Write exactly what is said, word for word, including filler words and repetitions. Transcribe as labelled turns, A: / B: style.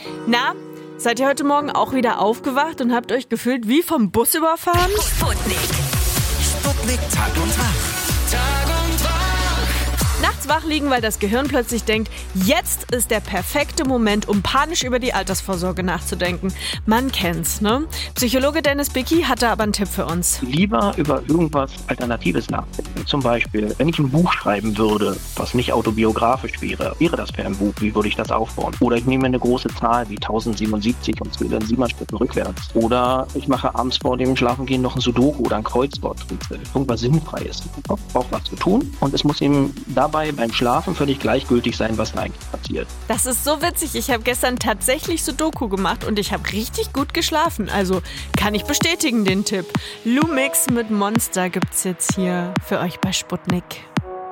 A: Na, seid ihr heute Morgen auch wieder aufgewacht und habt euch gefühlt wie vom Bus überfahren?
B: Sputnik. Sputnik Tag und Wach. Tag und Wach.
A: Nachts wach liegen, weil das Gehirn plötzlich denkt, jetzt ist der perfekte Moment, um panisch über die Altersvorsorge nachzudenken. Man kennt's, ne? Psychologe Dennis Bicki hatte aber einen Tipp für uns.
C: Lieber über irgendwas Alternatives nachdenken. Zum Beispiel, wenn ich ein Buch schreiben würde, was nicht autobiografisch wäre, wäre das für ein Buch, wie würde ich das aufbauen? Oder ich nehme eine große Zahl wie tausendsiebenundsiebzig und zähle dann sieben Schritten rückwärts. Oder ich mache abends vor dem Schlafengehen noch ein Sudoku oder ein Kreuzworträtsel. Irgendwas Sinnfreies. Der Kopf braucht was zu tun und es muss ihm dabei beim Schlafen völlig gleichgültig sein, was da eigentlich passiert.
A: Das ist so witzig. Ich habe gestern tatsächlich Sudoku gemacht und ich habe richtig gut geschlafen. Also kann ich bestätigen den Tipp. Lumix mit Monster gibt's jetzt hier für euch bei Sputnik.